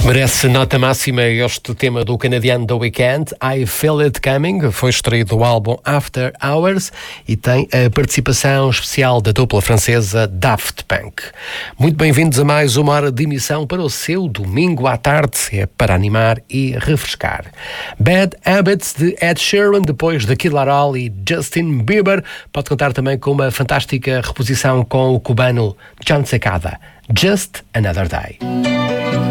Merece nota máxima este tema do canadiano The Weeknd, I Feel It Coming. Foi extraído do álbum After Hours e tem a participação especial da dupla francesa Daft Punk. Muito bem-vindos a mais uma hora de emissão para o seu domingo à tarde. É para animar e refrescar. Bad Habits de Ed Sheeran, depois de Kid Laroi e Justin Bieber. Pode contar também com uma fantástica reposição com o cubano John Secada, Just Another Day.